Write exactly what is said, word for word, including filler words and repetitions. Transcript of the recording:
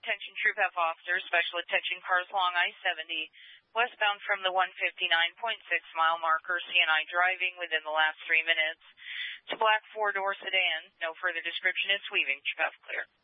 Attention Troop F officers, special attention cars along I seventy, westbound from the one fifty-nine point six mile marker, C N I driving within the last three minutes. It's a black four-door sedan. No further description is weaving. Troop F clear.